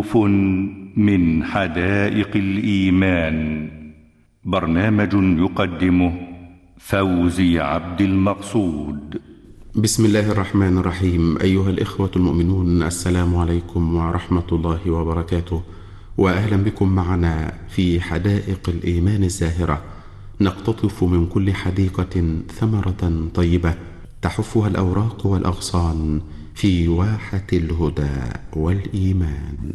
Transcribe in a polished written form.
من حدائق الإيمان، برنامج يقدمه فوزي عبد المقصود. بسم الله الرحمن الرحيم. أيها الإخوة المؤمنون، السلام عليكم ورحمة الله وبركاته، وأهلا بكم معنا في حدائق الإيمان الزاهرة، نقتطف من كل حديقة ثمرة طيبة تحفها الأوراق والأغصان في واحة الهدى والإيمان.